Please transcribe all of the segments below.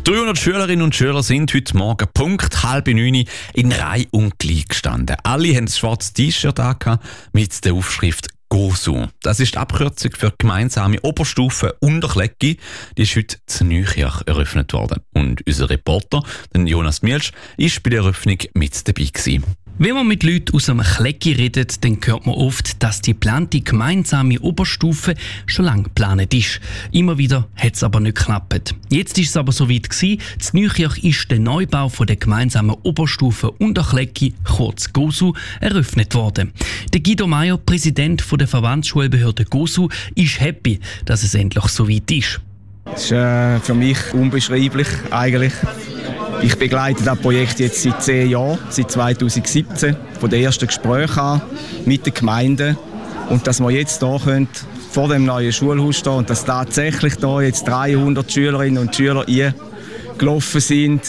300 Schülerinnen und Schüler sind heute Morgen Punkt 8:30 in Reihe und Glied gestanden. Alle haben ein schwarzes T-Shirt an mit der Aufschrift GOSU. Das ist die Abkürzung für die gemeinsame Oberstufe Unterklecki. Die ist heute in Neukirch eröffnet worden. Und unser Reporter, Jonas Mielsch, ist bei der Eröffnung mit dabei gewesen. Wenn man mit Leuten aus dem Klecki redet, dann hört man oft, dass die geplante gemeinsame Oberstufe schon lange geplant ist. Immer wieder hat es aber nicht geklappt. Jetzt ist es aber soweit gewesen. In Neukirch ist der Neubau von der gemeinsamen Oberstufe Unterklecki, kurz GOSU, eröffnet worden. Der Guido Meier, Präsident der Verbandsschulbehörde GOSU, ist happy, dass es endlich soweit ist. Das ist für mich unbeschreiblich eigentlich. Ich begleite das Projekt jetzt seit 10 Jahren, seit 2017, von den ersten Gesprächen an mit den Gemeinden. Und dass wir jetzt hier vor dem neuen Schulhaus stehen und dass tatsächlich hier jetzt 300 Schülerinnen und Schüler eingelaufen sind,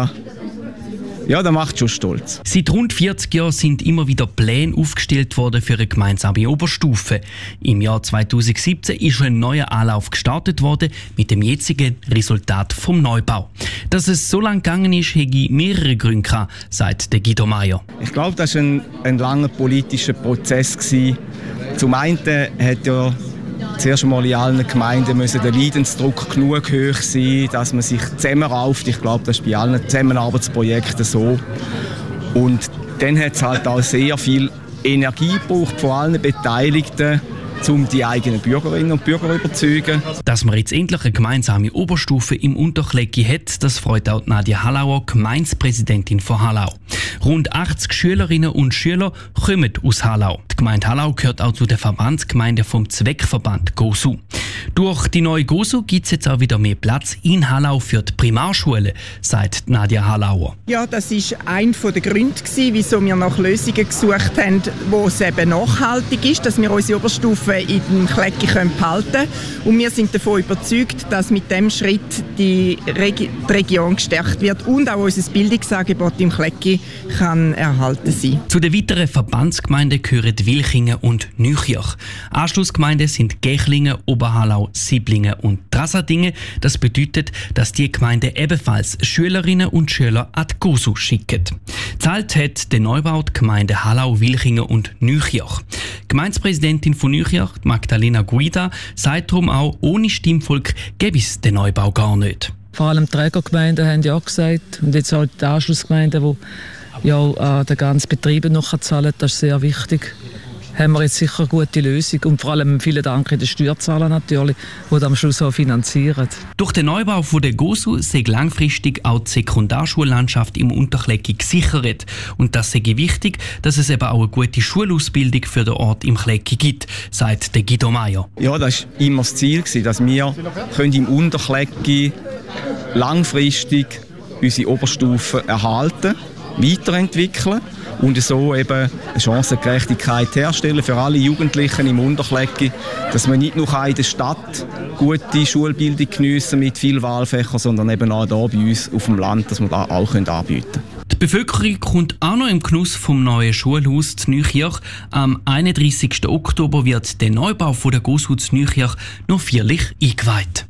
das macht schon stolz. Seit rund 40 Jahren sind immer wieder Pläne aufgestellt worden für eine gemeinsame Oberstufe. Im Jahr 2017 ist ein neuer Anlauf gestartet worden mit dem jetzigen Resultat vom Neubau. Dass es so lange gegangen ist, hätte mehrere Gründe gehabt, sagt der Guido Meier. Ich glaube, das war ein langer politischer Prozess. Zum einen hat ja zuerst einmal in allen Gemeinden der Leidensdruck genug hoch sein, dass man sich zusammenrauft. Ich glaube, das ist bei allen Zusammenarbeitsprojekten so. Und dann hat es halt auch sehr viel Energie gebraucht von allen Beteiligten, um die eigenen Bürgerinnen und Bürger zu überzeugen. Dass man jetzt endlich eine gemeinsame Oberstufe im Unterklecki hat, das freut auch Nadia Hallauer, Gemeindepräsidentin von Hallau. Rund 80 Schülerinnen und Schüler kommen aus Hallau. Die Gemeinde Hallau gehört auch zu der Verbandsgemeinde vom Zweckverband GOSU. Durch die neue GOSU gibt es jetzt auch wieder mehr Platz in Hallau für die Primarschule, sagt Nadia Hallauer. Ja, das war einer der Gründe, wieso wir nach Lösungen gesucht haben, wo es eben nachhaltig ist, dass wir unsere Oberstufe in den Klecki behalten können. Und wir sind davon überzeugt, dass mit diesem Schritt die Region gestärkt wird und auch unser Bildungsangebot im Klecki kann erhalten sein. Zu den weiteren Verbandsgemeinden gehören Wilchingen und Neukirch. Anschlussgemeinden sind Gächlingen, Oberhallau, Sieblingen und Trasadingen. Das bedeutet, dass die Gemeinden ebenfalls Schülerinnen und Schüler an die GOSU schicken. Zahlt hat der Neubau die Gemeinde Hallau, Wilchingen und Neukirch. Die Gemeindepräsidentin von Neukirch, Magdalena Guida, sagt darum auch, ohne Stimmvolk gäbe es den Neubau gar nicht. Vor allem die Trägergemeinden haben ja gesagt und jetzt auch die Anschlussgemeinden, die ja den ganzen Betrieben noch zahlen, das ist sehr wichtig. Haben wir jetzt sicher eine gute Lösung und vor allem vielen Dank den Steuerzahlern natürlich, die das am Schluss auch finanzieren. Durch den Neubau von der GOSU sei langfristig auch die Sekundarschullandschaft im Unterklecki gesichert. Und das sei wichtig, dass es eben auch eine gute Schulausbildung für den Ort im Klecki gibt, sagt der Guido Meier. Ja, das war immer das Ziel, dass wir im Unterklecki langfristig unsere Oberstufe erhalten, weiterentwickeln und so eben eine Chancengerechtigkeit herstellen für alle Jugendlichen im Unterklecki, dass wir nicht nur in der Stadt gute Schulbildung geniessen mit vielen Wahlfächern, sondern eben auch hier bei uns auf dem Land, dass wir das auch anbieten können. Die Bevölkerung kommt auch noch im Genuss vom neuen Schulhaus in Neukirch. Am 31. Oktober wird der Neubau von der GOSU in Neukirch noch feierlich eingeweiht.